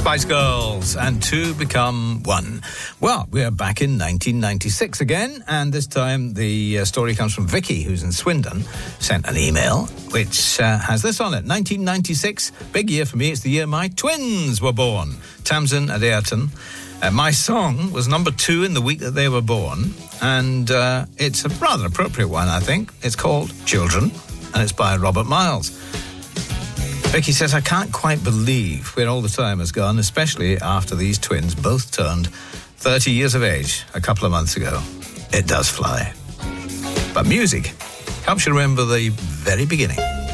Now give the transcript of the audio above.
Spice Girls and Two Become One. Well, we're back in 1996 again, and this time the story comes from Vicky, who's in Swindon, sent an email which has this on it. 1996, big year for me. It's the year my twins were born, Tamsin and Ayrton. My song was number 2 in the week that they were born, and it's a rather appropriate one, I think. It's called Children, and it's by Robert Miles. Vicky says, I can't quite believe where all the time has gone, especially after these twins both turned 30 years of age a couple of months ago. It does fly. But music helps you remember the very beginning.